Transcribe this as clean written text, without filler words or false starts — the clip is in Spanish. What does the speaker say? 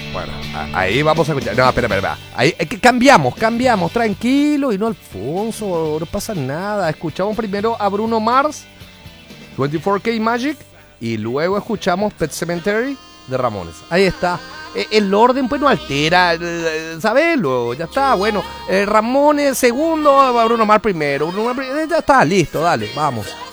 Bueno, ahí vamos a escuchar. No, espera. Ahí cambiamos, tranquilo. Y no, Alfonso, no pasa nada. Escuchamos primero a Bruno Mars, 24K Magic. Y luego escuchamos Pet Sematary de Ramones. Ahí está. El orden pues no altera, sabelo, ya está. Bueno, Ramones segundo, Bruno Mars primero. Ya está, listo, dale, vamos.